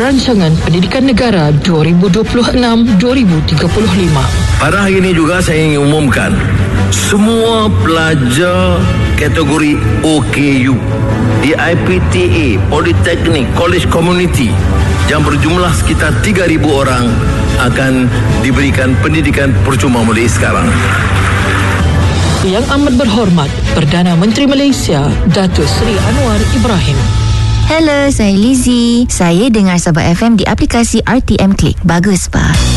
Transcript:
Rancangan Pendidikan Negara 2026-2035. Pada hari ini juga saya ingin umumkan semua pelajar kategori OKU di IPTA, Politeknik, College Community yang berjumlah sekitar 3,000 orang akan diberikan pendidikan percuma mulai sekarang. Yang amat berhormat Perdana Menteri Malaysia Datuk Seri Anwar Ibrahim. Hello, saya Lizzie. Saya dengar Sabah FM di aplikasi RTM Click. Bagus, Pak.